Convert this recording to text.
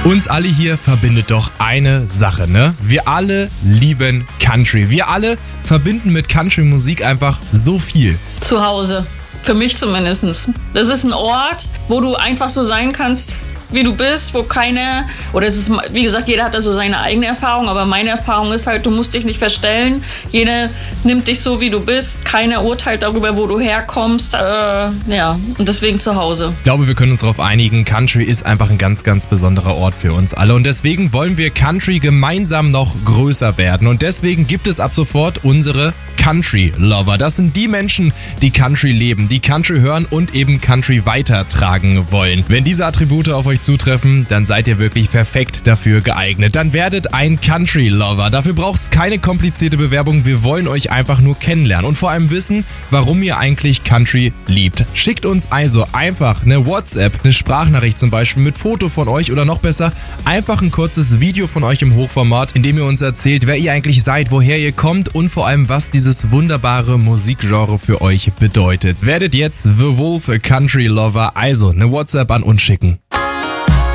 Uns alle hier verbindet doch eine Sache, ne? Wir alle lieben Country. Wir alle verbinden mit Country-Musik einfach so viel. Zu Hause. Für mich zumindest. Das ist ein Ort, wo du einfach so sein kannst, wie du bist, wo keiner, oder es ist, wie gesagt, jeder hat da so seine eigene Erfahrung, aber meine Erfahrung ist halt, du musst dich nicht verstellen. Jeder nimmt dich so, wie du bist. Keiner urteilt darüber, wo du herkommst. Und deswegen zu Hause. Ich glaube, wir können uns darauf einigen, Country ist einfach ein ganz, ganz besonderer Ort für uns alle. Und deswegen wollen wir Country gemeinsam noch größer werden. Und deswegen gibt es ab sofort unsere Country-Lover. Das sind die Menschen, die Country leben, die Country hören und eben Country weitertragen wollen. Wenn diese Attribute auf euch zutreffen, dann seid ihr wirklich perfekt dafür geeignet. Dann werdet ein Country-Lover. Dafür braucht es keine komplizierte Bewerbung. Wir wollen euch einfach nur kennenlernen und vor allem wissen, warum ihr eigentlich Country liebt. Schickt uns also einfach eine WhatsApp, eine Sprachnachricht zum Beispiel mit Foto von euch oder noch besser, einfach ein kurzes Video von euch im Hochformat, in dem ihr uns erzählt, wer ihr eigentlich seid, woher ihr kommt und vor allem, was dieses wunderbare Musikgenre für euch bedeutet. Werdet jetzt The Wolf Country Lover, also eine WhatsApp an uns schicken.